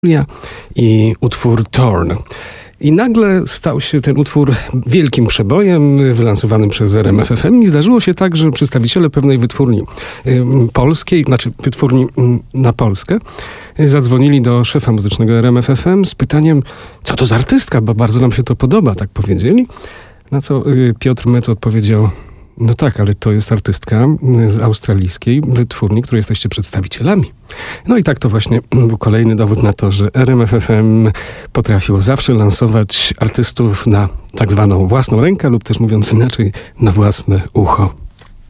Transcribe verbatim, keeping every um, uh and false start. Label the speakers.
Speaker 1: i utwór Torn. I nagle stał się ten utwór wielkim przebojem wylansowanym przez R M F F M i zdarzyło się tak, że przedstawiciele pewnej wytwórni y, polskiej, znaczy wytwórni y, na Polskę, y, zadzwonili do szefa muzycznego R M F F M z pytaniem, co to za artystka, bo bardzo nam się to podoba, tak powiedzieli. Na co y, Piotr Mec odpowiedział, no tak, ale to jest artystka z australijskiej wytwórni, której jesteście przedstawicielami. No i tak to właśnie był kolejny dowód na to, że R M F F M potrafiło zawsze lansować artystów na tak zwaną własną rękę lub też mówiąc inaczej, na własne ucho.